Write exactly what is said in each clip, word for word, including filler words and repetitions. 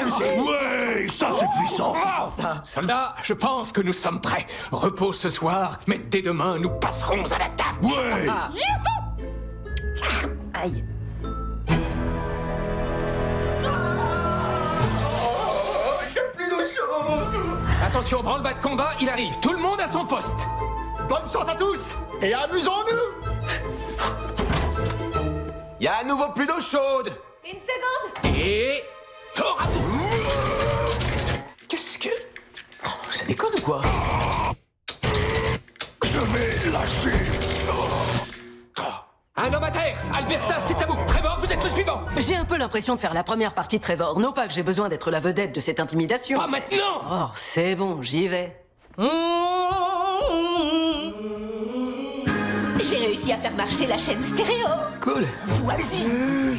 ici. Ouais, ça c'est puissant. Ça. Soldats, je pense que nous sommes prêts. Repos ce soir, mais dès demain, nous passerons à la table. Ouais. Ah. Aïe. Attention, branle-bas de combat, il arrive. Tout le monde à son poste. Bonne chance à tous et amusons-nous. Il y a à nouveau plus d'eau chaude. Une seconde. Et... Torabou. Qu'est-ce que... Oh, ça déconne ou quoi? Je vais lâcher. Un homme à terre. Alberta, c'est à vous. Trevor, vous êtes le suivant. J'ai un peu l'impression de faire la première partie de Trevor. Non pas que j'ai besoin d'être la vedette de cette intimidation. Pas maintenant. Oh, c'est bon, j'y vais. J'ai réussi à faire marcher la chaîne stéréo. Cool. Allez-y.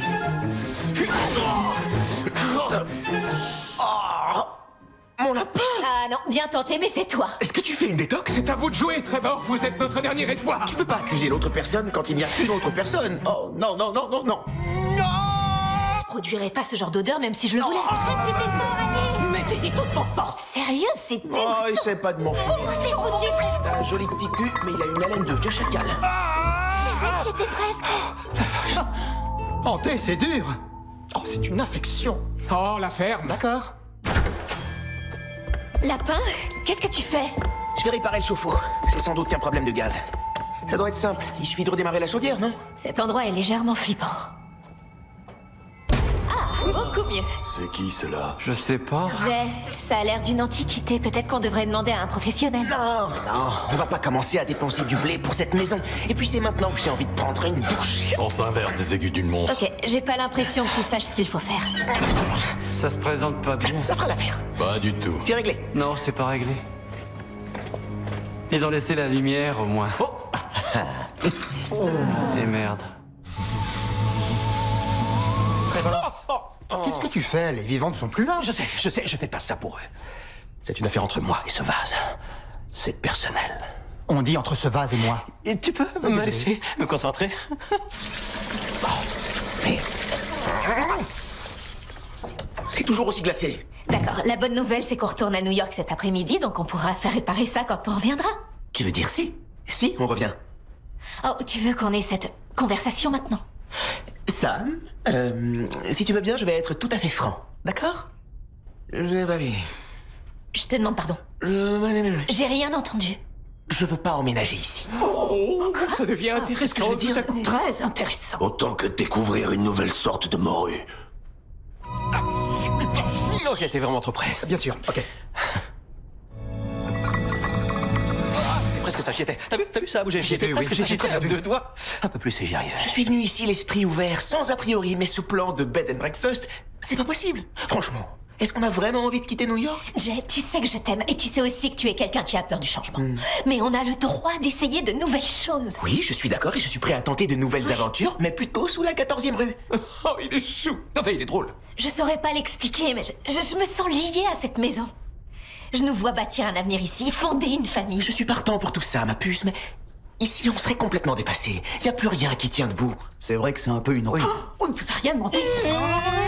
Oh, mon lapin. Ah non, bien tenté, mais c'est toi. Est-ce que tu fais une détox? C'est à vous de jouer, Trevor. Vous êtes notre dernier espoir. Tu peux pas accuser l'autre personne quand il n'y a qu'une autre personne. Oh, non, non, non, non, non. Je produirais pas ce genre d'odeur même si je le voulais. C'est tes fort, allez. Mettez-y toute vos forces. Sérieux, c'est dégoûtant. Oh, essaie pas de m'enfuir. Oh, c'est foutu. T'as un joli petit cul, mais il a une haleine de vieux chacal. C'était presque. Hanté, c'est dur. Oh, c'est une infection. Oh, la ferme. D'accord. Lapin, qu'est-ce que tu fais? Je vais réparer le chauffe-eau. C'est sans doute qu'un problème de gaz. Ça doit être simple. Il suffit de redémarrer la chaudière, non? Cet endroit est légèrement flippant. Ah, beaucoup mieux. C'est qui cela? Je sais pas. Jay, ça a l'air d'une antiquité. Peut-être qu'on devrait demander à un professionnel. Non, non, on va pas commencer à dépenser du blé pour cette maison. Et puis c'est maintenant que j'ai envie de prendre une douche. Sens inverse des aigus d'une montre. Ok, j'ai pas l'impression que tu saches ce qu'il faut faire. Ça se présente pas bien. Ça fera l'affaire. Pas du tout. C'est réglé. Non, c'est pas réglé. Ils ont laissé la lumière au moins. Oh. Et merde. Qu'est-ce que tu fais? Les vivants ne sont plus là. Je sais, je sais, je fais pas ça pour eux. C'est une affaire entre moi et ce vase. C'est personnel. On dit entre ce vase et moi. Et tu peux me désolé. laisser me concentrer? Mais... C'est toujours aussi glacé. D'accord, la bonne nouvelle, c'est qu'on retourne à New York cet après-midi, donc on pourra faire réparer ça quand on reviendra. Tu veux dire si? Si, on revient. Oh, tu veux qu'on ait cette conversation maintenant? Sam, euh, si tu veux bien, je vais être tout à fait franc. D'accord? Je... Bah oui. Je te demande pardon. Je... J'ai rien entendu. Je veux pas emménager ici. Oh, ça devient intéressant. que je veux dire tout à coup. Très intéressant. Autant que découvrir une nouvelle sorte de morue. Ok, t'es vraiment trop près. Bien sûr, ok. C'était presque ça, j'y étais. T'as vu, t'as vu ça a bougé? J'y J'ai étais vu, presque, oui. j'y J'ai étais très à bien deux vu. doigts. Un peu plus et j'y arrive. Je suis venu ici l'esprit ouvert, sans a priori, mais sous plan de bed and breakfast. C'est pas possible. Franchement, est-ce qu'on a vraiment envie de quitter New York? Jay, tu sais que je t'aime et tu sais aussi que tu es quelqu'un qui a peur du changement. Mais on a le droit d'essayer de nouvelles choses. Oui, je suis d'accord et je suis prêt à tenter de nouvelles aventures, mais plutôt sous la quatorzième rue. Oh, il est chou. Enfin, il est drôle. Je saurais pas l'expliquer, mais je, je- je me sens liée à cette maison. Je nous vois bâtir un avenir ici, fonder une famille. Je suis partant pour tout ça, ma puce, mais ici on serait complètement dépassé. Y a plus rien qui tient debout. C'est vrai que c'est un peu une... On ne vous a rien demandé.